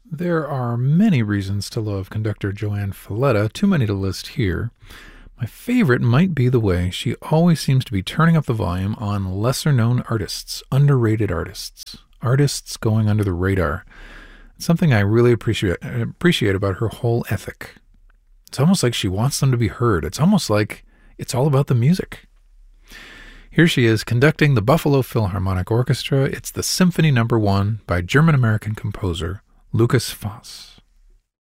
There are many reasons to love conductor Joanne Falletta, too many to list here. My favorite might be the way she always seems to be turning up the volume on lesser known artists, underrated artists, artists going under the radar. It's something I really appreciate about her whole ethic. It's almost like she wants them to be heard. It's almost like it's all about the music. Here she is conducting the Buffalo Philharmonic Orchestra. It's the Symphony No. 1 by German-American composer Lukas Foss.